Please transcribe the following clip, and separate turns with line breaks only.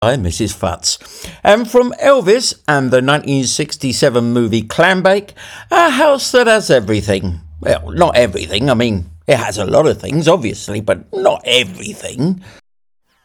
Hi, Mrs. Futz. And from Elvis and the 1967 movie Clambake, a house that has everything. Well, not everything. I mean, it has a lot of things, obviously, but not everything.